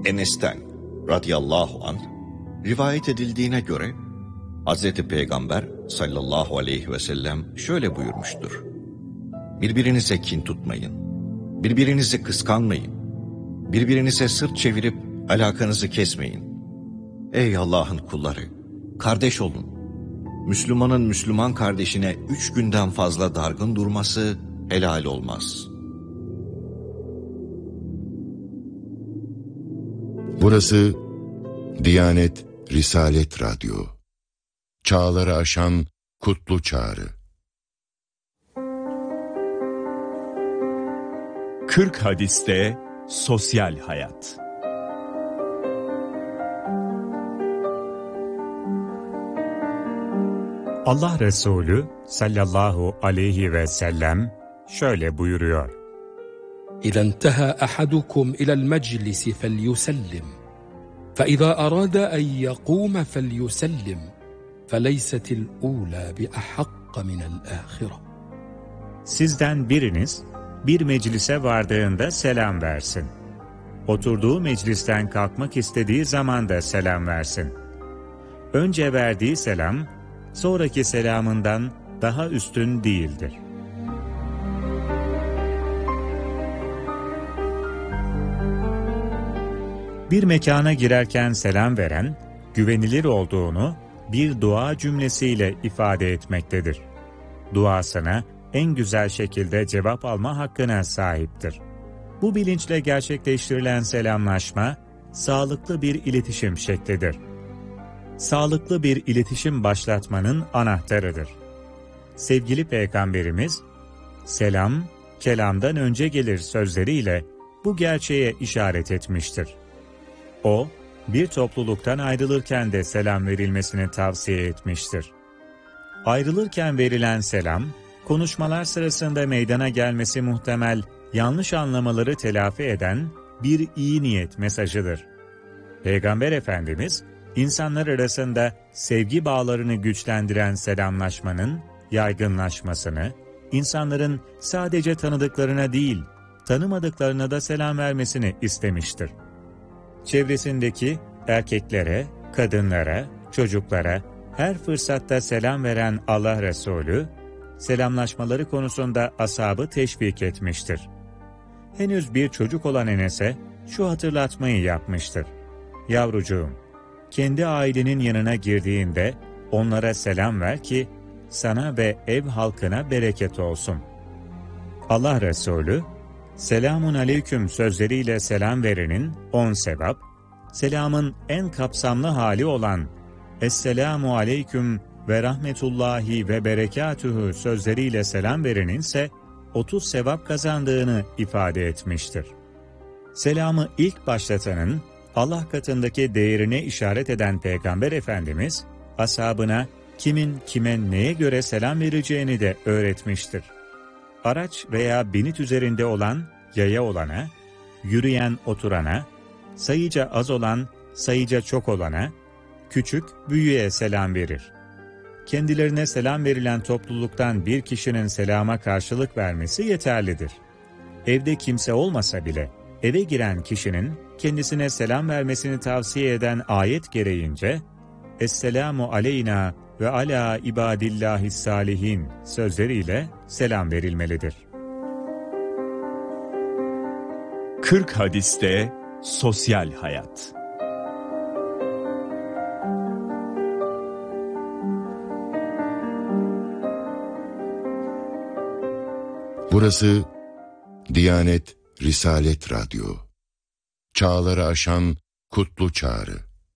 Enes'ten radıyallahu anh rivayet edildiğine göre Hazreti Peygamber sallallahu aleyhi ve sellem şöyle buyurmuştur: birbirinize kin tutmayın, birbirinizi kıskanmayın, birbirinize sırt çevirip alakanızı kesmeyin. Ey Allah'ın kulları, kardeş olun. Müslümanın Müslüman kardeşine 3 günden fazla dargın durması helal olmaz. Burası Diyanet Risalet Radyo. Çağları aşan kutlu çağrı. 40 hadiste sosyal hayat. Allah Resulü sallallahu aleyhi ve sellem şöyle buyuruyor: إذا انتهى أحدكم إلى المجلس فليسلم فإذا أراد أن يقوم فليسلم فليست الأولى بأحق من الآخرة. Sizden biriniz bir meclise vardığında selam versin. Oturduğu meclisten kalkmak istediği zaman da selam versin. Önce verdiği selam, sonraki selamından daha üstün değildir. Bir mekana girerken selam veren, güvenilir olduğunu bir dua cümlesiyle ifade etmektedir. Duasına en güzel şekilde cevap alma hakkına sahiptir. Bu bilinçle gerçekleştirilen selamlaşma, sağlıklı bir iletişim şeklidir. Sağlıklı bir iletişim başlatmanın anahtarıdır. Sevgili Peygamberimiz, selam, kelamdan önce gelir sözleriyle bu gerçeğe işaret etmiştir. O, bir topluluktan ayrılırken de selam verilmesini tavsiye etmiştir. Ayrılırken verilen selam, konuşmalar sırasında meydana gelmesi muhtemel yanlış anlamaları telafi eden bir iyi niyet mesajıdır. Peygamber Efendimiz, insanlar arasında sevgi bağlarını güçlendiren selamlaşmanın yaygınlaşmasını, insanların sadece tanıdıklarına değil, tanımadıklarına da selam vermesini istemiştir. Çevresindeki erkeklere, kadınlara, çocuklara her fırsatta selam veren Allah Resulü, selamlaşmaları konusunda ashabı teşvik etmiştir. Henüz bir çocuk olan Enes'e şu hatırlatmayı yapmıştır: yavrucuğum, kendi ailenin yanına girdiğinde onlara selam ver ki sana ve ev halkına bereket olsun. Allah Resulü, selamun aleyküm sözleriyle selam verenin 10 sevap, selamın en kapsamlı hali olan Esselamu aleyküm ve rahmetullahi ve berekatühü sözleriyle selam verenin ise 30 sevap kazandığını ifade etmiştir. Selamı ilk başlatanın Allah katındaki değerine işaret eden Peygamber Efendimiz, ashabına kimin kime neye göre selam vereceğini de öğretmiştir. Araç veya binit üzerinde olan yaya olana, yürüyen oturana, sayıca az olan sayıca çok olana, küçük büyüğe selam verir. Kendilerine selam verilen topluluktan bir kişinin selama karşılık vermesi yeterlidir. Evde kimse olmasa bile eve giren kişinin kendisine selam vermesini tavsiye eden ayet gereğince Esselamu aleyna ve ala ibadillahis salihin sözleriyle selam verilmelidir. 40 hadiste sosyal hayat. Burası Diyanet Risalet Radyo. Çağları aşan kutlu çağrı.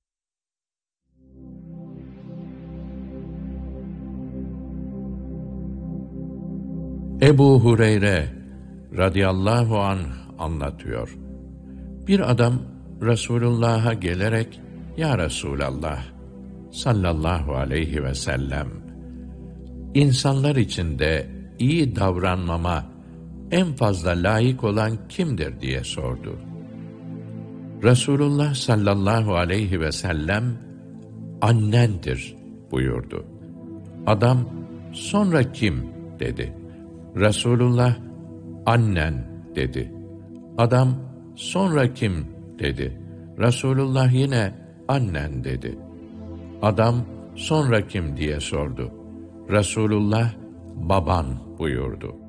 Ebu Hureyre radıyallahu anh anlatıyor. Bir adam Resulullah'a gelerek, "Ya Resulallah sallallahu aleyhi ve sellem, insanlar içinde iyi davranmama en fazla layık olan kimdir?" diye sordu. Resulullah sallallahu aleyhi ve sellem, "Annendir" buyurdu. Adam, "Sonra kim?" dedi. Resulullah, "Annen" dedi. Adam, "Sonra kim?" dedi. Resulullah yine annen dedi. Adam sonra kim diye sordu. Resulullah baban buyurdu.